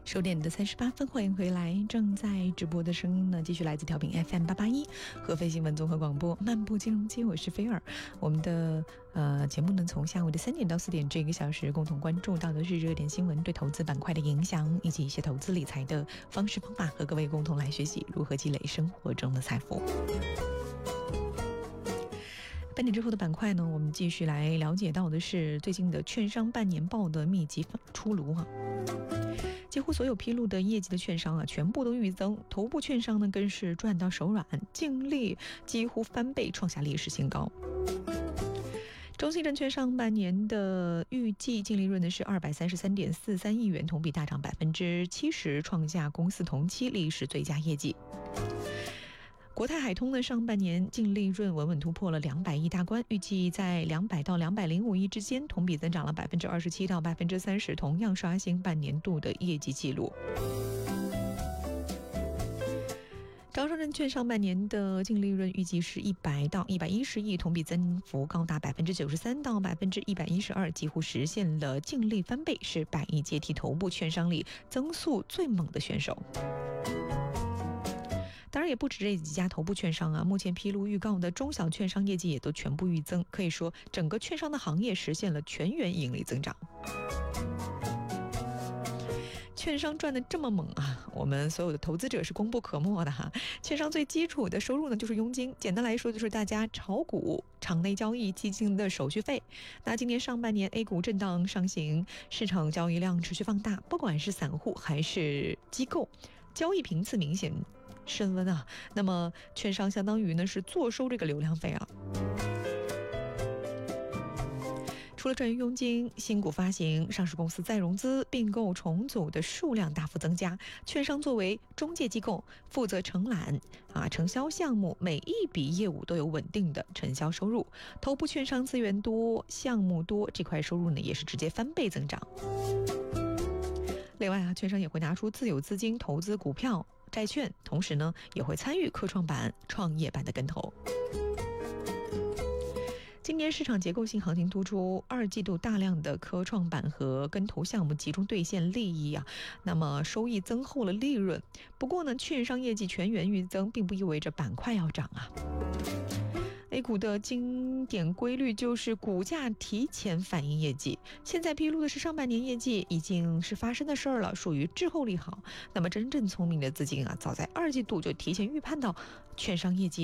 10点的38分，欢迎回来。正在直播的声音呢，继续来自调频 FM881合肥新闻综合广播漫步金融街，我是菲尔。我们的节目呢，从下午的3点到4点这1个小时，共同关注到的是热点新闻对投资板块的影响，以及一些投资理财的方式方法，和各位共同来学习如何积累生活中的财富。半点之后的板块呢，我们继续来了解到的是最近的券商半年报的密集出炉几乎所有披露的业绩的券商全部都预增，头部券商呢更是赚到手软，净利几乎翻倍，创下历史新高。中信证券上半年的预计净利润呢是233.43亿元，同比大涨70%，创下公司同期历史最佳业绩。国泰海通的上半年净利润稳稳突破了200亿大关，预计在200到205亿之间，同比增长了27%到30%，同样刷新半年度的业绩记录。招商证券上半年的净利润预计是100到110亿，同比增幅高达93%到112%，几乎实现了净利翻倍，是百亿阶梯头部券商里增速最猛的选手。当然也不止这几家头部券商目前披露预告的中小券商业绩也都全部预增，可以说整个券商的行业实现了全员盈利增长。券商赚得这么猛我们所有的投资者是功不可没的券商最基础的收入呢就是佣金，简单来说就是大家炒股、场内交易基金的手续费。那今年上半年 A 股震荡上行，市场交易量持续放大，不管是散户还是机构，交易频次明显升温那么券商相当于呢是坐收这个流量费了。除了赚佣金，新股发行、上市公司再融资、并购重组的数量大幅增加，券商作为中介机构，负责承揽承销项目，每一笔业务都有稳定的承销收入。头部券商资源多、项目多，这块收入呢也是直接翻倍增长。另外券商也会拿出自有资金投资股票、债券，同时呢也会参与科创板、创业板的跟投。今年市场结构性行情突出，2季度大量的科创板和跟投项目集中兑现利益那么收益增厚了利润。不过呢，券商业绩全员预增，并不意味着板块要涨A 股的经典规律就是股价提前反映业绩，现在披露的是上半年业绩，已经是发生的事儿了，属于滞后利好。那么真正聪明的资金早在2季度就提前预判到券商业绩